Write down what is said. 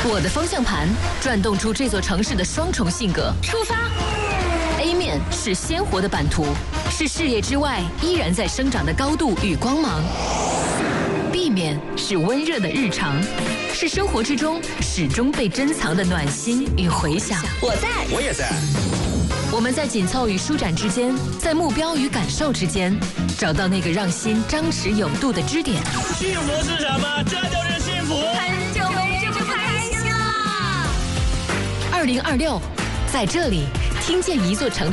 我的方向盘转动出这座城市的双重性格。出发 ！A 面是鲜活的版图，是视野之外依然在生长的高度与光芒。B 面是温热的日常，是生活之中始终被珍藏的暖心与回响。 我在， 我也在。 我们在紧凑与舒展之间，在目标与感受之间，找到那个让心张弛有度的支点。 幸福是什么？这就是幸福。 很久没这么开心了。 2026，在这里听见一座城。